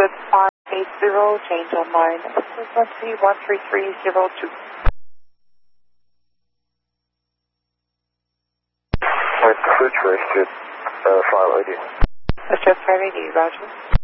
Exit 580, change on line frequency 13302. Switch wasted 580. That's just 580, roger.